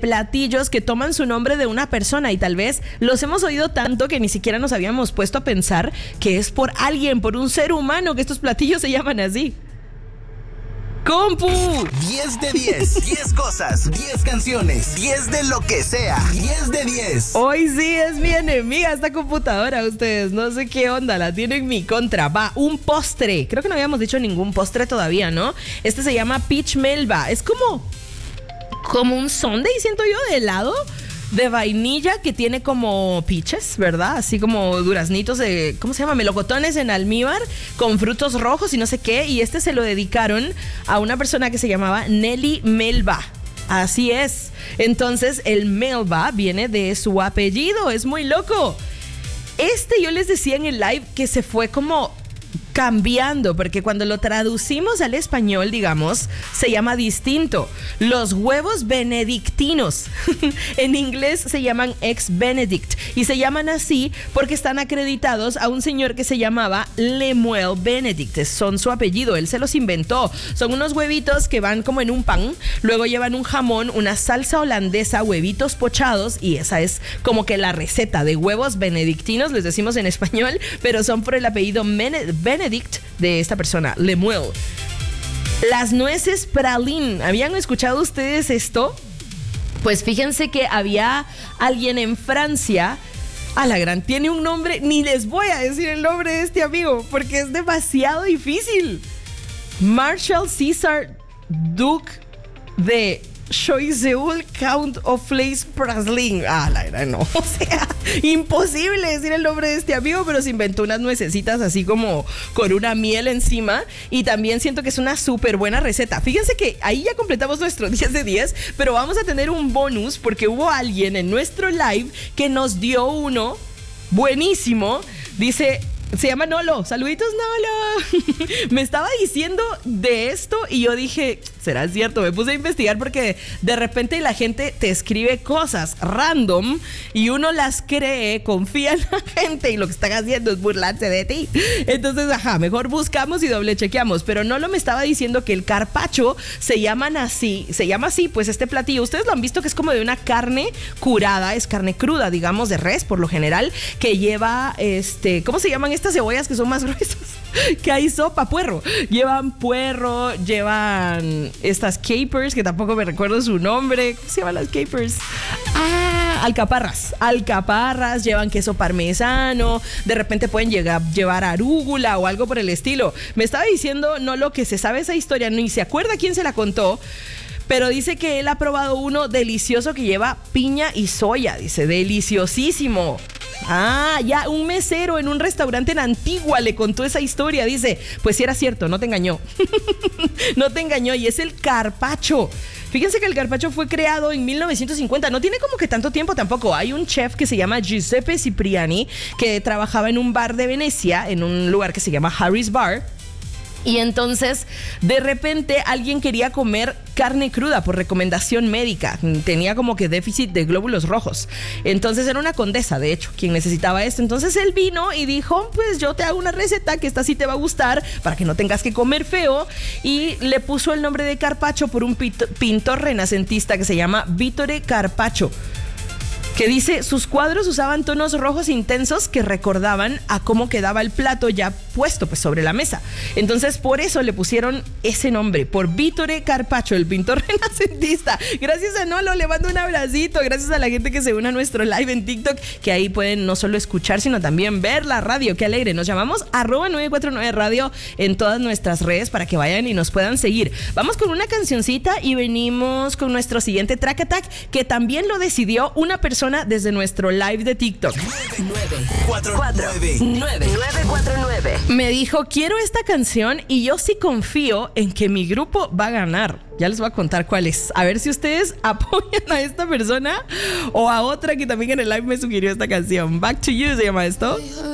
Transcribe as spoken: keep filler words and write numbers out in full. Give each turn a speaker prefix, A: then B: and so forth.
A: platillos que toman su nombre de una persona y tal vez los hemos oído tanto que ni siquiera nos habíamos puesto a pensar que es por alguien, por un ser humano que estos platillos se llaman así. ¡Compu!
B: diez de diez. diez cosas, diez canciones, diez de lo que sea. diez de diez.
A: Hoy sí es mi enemiga esta computadora, ustedes. No sé qué onda, la tiene en mi contra. Va, un postre. Creo que no habíamos dicho ningún postre todavía, ¿no? Este se llama Peach Melba. Es como, como un sundae, siento yo, de helado de vainilla que tiene como peaches, ¿verdad? Así como duraznitos de, ¿cómo se llama? Melocotones en almíbar con frutos rojos y no sé qué. Y este se lo dedicaron a una persona que se llamaba Nelly Melba. Así es. Entonces el Melba viene de su apellido. Es muy loco. Este yo les decía en el live que se fue como cambiando, porque cuando lo traducimos al español, digamos, se llama distinto. Los huevos benedictinos en inglés se llaman ex Benedict y se llaman así porque están acreditados a un señor que se llamaba Lemuel Benedict. Son su apellido, él se los inventó. Son unos huevitos que van como en un pan, luego llevan un jamón, una salsa holandesa, huevitos pochados, y esa es como que la receta de huevos benedictinos, les decimos en español, pero son por el apellido Benedict de esta persona, Lemuel. Las nueces pralín. ¿Habían escuchado ustedes esto? Pues fíjense que había alguien en Francia. A la gran, tiene un nombre, ni les voy a decir el nombre de este amigo porque es demasiado difícil. Marshal César Duc de Choiseul, Count of Fleis Praslin. Ah, la verdad no, o sea, imposible decir el nombre de este amigo, pero se inventó unas nuecesitas así como con una miel encima y también siento que es una súper buena receta. Fíjense que ahí ya completamos nuestro diez de diez, pero vamos a tener un bonus porque hubo alguien en nuestro live que nos dio uno buenísimo. Dice... Se llama Nolo. Saluditos, Nolo. Me estaba diciendo de esto y yo dije, ¿será cierto? Me puse a investigar porque de repente la gente te escribe cosas random y uno las cree, confía en la gente y lo que están haciendo es burlarse de ti. Entonces, ajá, mejor buscamos y doble chequeamos. Pero Nolo me estaba diciendo que el carpaccio se llaman así, se llama así, pues este platillo. Ustedes lo han visto que es como de una carne curada, es carne cruda, digamos, de res por lo general, que lleva, este, ¿cómo se llaman estos? Estas cebollas que son más gruesas, que hay sopa, puerro. Llevan puerro, llevan estas capers, que tampoco me recuerdo su nombre. ¿Cómo se llaman las capers? Ah, alcaparras. Alcaparras, llevan queso parmesano, de repente pueden llegar, llevar arúgula o algo por el estilo. Me estaba diciendo, no lo que se sabe esa historia, ni se acuerda quién se la contó, pero dice que él ha probado uno delicioso que lleva piña y soya. Dice, deliciosísimo. Ah, ya un mesero en un restaurante en Antigua le contó esa historia. Dice, pues sí era cierto, no te engañó. No te engañó y es el carpaccio. Fíjense que el carpaccio fue creado en mil novecientos cincuenta. No tiene como que tanto tiempo tampoco. Hay un chef que se llama Giuseppe Cipriani que trabajaba en un bar de Venecia, en un lugar que se llama Harry's Bar. Y entonces, de repente, alguien quería comer carne cruda por recomendación médica. Tenía como que déficit de glóbulos rojos. Entonces, era una condesa, de hecho, quien necesitaba esto. Entonces, él vino y dijo, pues yo te hago una receta que esta sí te va a gustar para que no tengas que comer feo. Y le puso el nombre de carpaccio por un pintor renacentista que se llama Vittore Carpaccio, que dice, sus cuadros usaban tonos rojos intensos que recordaban a cómo quedaba el plato ya puesto pues sobre la mesa. Entonces por eso le pusieron ese nombre, por Vittore Carpaccio, el pintor renacentista. Gracias a Nolo, le mando un abracito. Gracias a la gente que se une a nuestro live en TikTok, que ahí pueden no solo escuchar sino también ver la radio. Qué alegre. Nos llamamos arroba nueve cuatro nueve radio en todas nuestras redes para que vayan y nos puedan seguir. Vamos con una cancioncita y venimos con nuestro siguiente Track Attack, que también lo decidió una persona desde nuestro live de TikTok.
B: nueve cuatro nueve
C: nueve cuatro nueve.
A: Me dijo, quiero esta canción y yo sí confío en que mi grupo va a ganar. Ya les voy a contar cuál es. A ver si ustedes apoyan a esta persona o a otra que también en el live me sugirió esta canción. Back to You se llama esto.